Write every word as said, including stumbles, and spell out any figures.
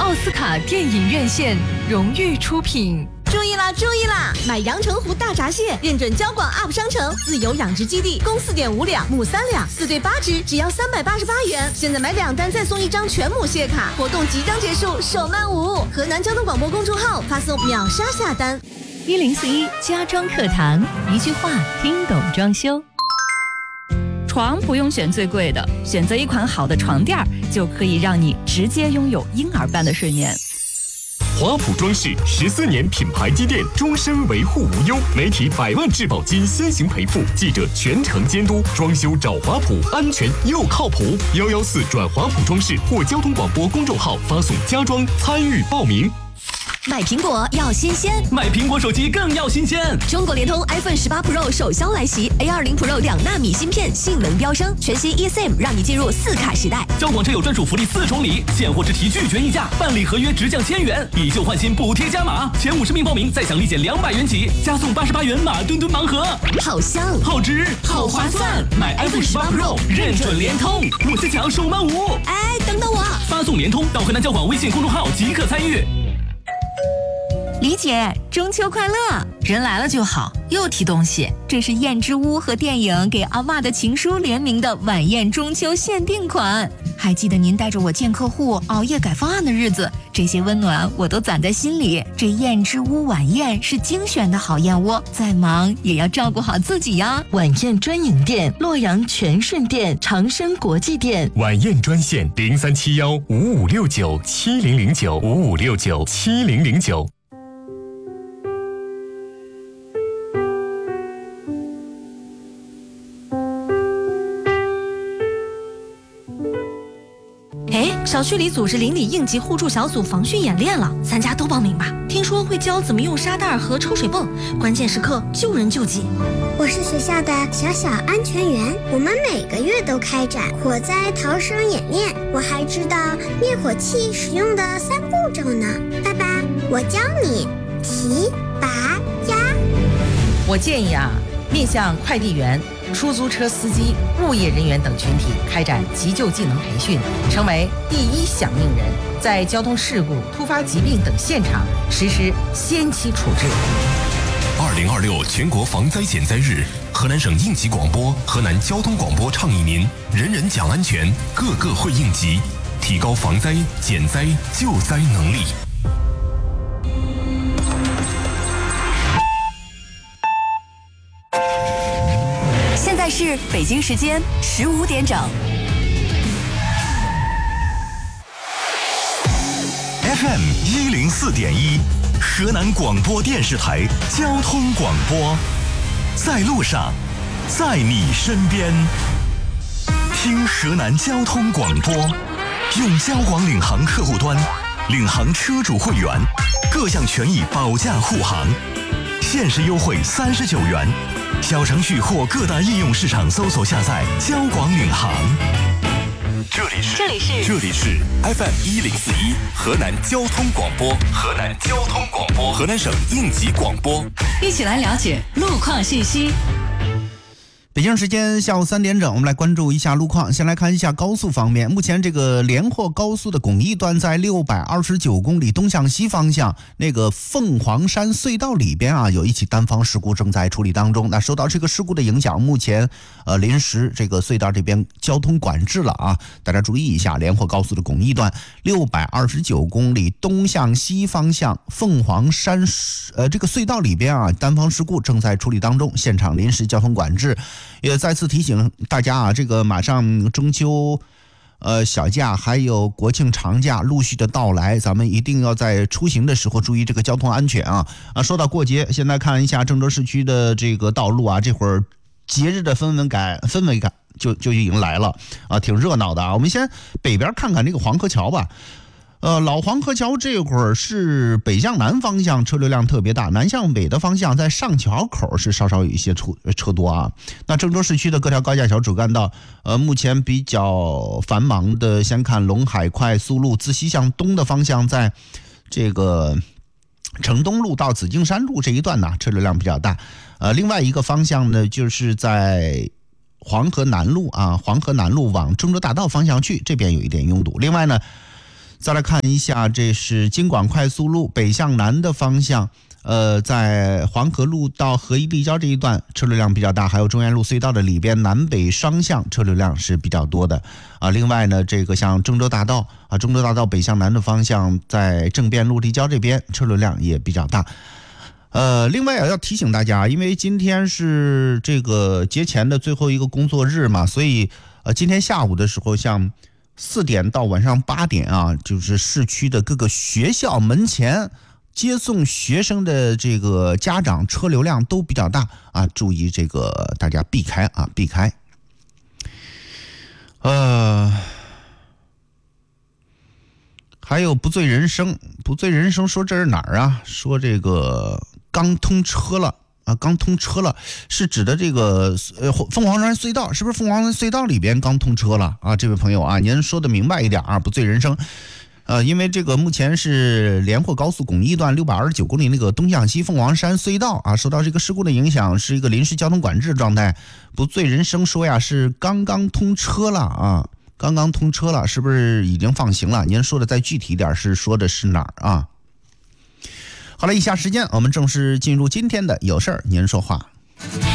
奥斯卡电影院线荣誉出品。 注意啦，注意啦！买阳澄湖大闸蟹，认准交广 U P 商城自由养殖基地，公四点五两，母三两，四对八只，只要三百八十八元。现在买两单再送一张全母蟹卡，活动即将结束，手慢无误。河南交通广播公众号发送秒杀下单。 一零四一家装课堂，一句话听懂装修。床不用选最贵的，选择一款好的床垫就可以让你直接拥有婴儿般的睡眠。 华普装饰十四年品牌积淀，终身维护无忧，媒体百万质保金先行赔付，记者全程监督，装修找华普，安全又靠谱。幺幺四转华普装饰或交通广播公众号发送家装参与报名。 买苹果要新鲜， 买苹果手机更要新鲜。 中国联通 iPhone 十八 Pro 首销来袭 ，A 二十 Pro 两纳米芯片性能飙升，全新 eSIM 让你进入四卡时代。 交广车友专属福利四重礼，现货至提拒绝议价，办理合约直降千元，以旧换新补贴加码，前五十名报名再享立减两百元起，加送八十八元马墩墩盲盒， 好香， 好值，好划算。买 iPhone 十八 Pro 认准联通，我最强手慢无。 哎，等等我， 发送联通到河南交广微信公众号即可参与。 李姐，中秋快乐！ 人来了就好，又提东西。 这是燕之屋和电影给阿嬷的情书联名的晚宴中秋限定款。还记得您带着我见客户、熬夜改方案的日子，这些温暖我都攒在心里。这燕之屋晚宴是精选的好燕窝，再忙也要照顾好自己呀。 晚宴专营店：洛阳全顺店、长生国际店。 晚宴专线零三七幺五五六九七零零九五五六九七零零九。 小区里组织邻里应急互助小组防汛演练了，参加都报名吧。听说会教怎么用沙袋和抽水泵，关键时刻救人救己。 我是学校的小小安全员，我们每个月都开展火灾逃生演练。我还知道灭火器使用的三步骤呢。爸爸，我教你提、拔、压。 我建议啊，面向快递员、出租车司机、物业人员等群体开展急救技能培训，成为第一响应人，在交通事故、突发疾病等现场实施先期处置。 二零二六全国防灾减灾日，河南省应急广播、河南交通广播倡议您：人人讲安全，个个会应急，提高防灾、减灾、救灾能力。 现在是北京时间十五点整。 F M 一零四点一，河南广播电视台交通广播，在路上，在你身边。听河南交通广播，用交广领航客户端，领航车主会员，各项权益保驾护航，限时优惠三十九元。小程序或各大应用市场搜索下载交广领航。 这里是这里是这里是 F M 一零四一河南交通广播，河南交通广播，河南省应急广播， 一起来了解路况信息。 北京时间下午三点整，我们来关注一下路况。先来看一下高速方面，目前这个连霍高速的巩义段在六百二十九公里东向西方向，那个凤凰山隧道里边啊，有一起单方事故正在处理当中。那受到这个事故的影响，目前呃临时这个隧道这边交通管制了啊，大家注意一下，连霍高速的巩义段六百二十九公里东向西方向，凤凰山呃这个隧道里边啊，单方事故正在处理当中，现场临时交通管制。也再次提醒大家啊，这个马上中秋呃小假还有国庆长假陆续的到来，咱们一定要在出行的时候注意这个交通安全啊啊！说到过节，现在看一下郑州市区的这个道路啊，这会儿节日的氛围感氛围感就就已经来了啊，挺热闹的啊。我们先北边看看这个黄河桥吧。呃，老黄河桥这会儿是北向南方向车流量特别大，南向北的方向在上桥口是稍稍有一些车车多啊。那郑州市区的各条高架桥主干道，呃，目前比较繁忙的，先看陇海快速路自西向东的方向，在这个城东路到紫荆山路这一段呢，车流量比较大。呃，另外一个方向呢，就是在黄河南路啊，黄河南路往郑州大道方向去，这边有一点拥堵。另外呢， 再来看一下，这是京广快速路北向南的方向，呃，在黄河路到合一立交这一段车流量比较大，还有中原路隧道的里边南北双向车流量是比较多的啊。另外呢，这个像郑州大道啊，郑州大道北向南的方向，在政变路立交这边车流量也比较大。呃，另外要提醒大家，因为今天是这个节前的最后一个工作日嘛，所以呃，今天下午的时候，像四点到晚上八点啊，就是市区的各个学校门前接送学生的这个家长车流量都比较大啊，注意这个大家避开啊，避开。呃，还有不醉人生，不醉人生说这是哪儿啊？说这个刚通车了啊，刚通车了，是指的这个呃凤凰山隧道，是不是凤凰山隧道里边刚通车了啊？这位朋友啊，您说的明白一点啊，不醉人生。呃，因为这个目前是连霍高速巩义段六百二十九公里那个东向西凤凰山隧道啊，受到这个事故的影响，是一个临时交通管制状态。不醉人生说呀，是刚刚通车了啊，刚刚通车了，是不是已经放行了？您说的再具体点，是说的是哪儿啊？好了，以下时间我们正式进入今天的有事儿您说话。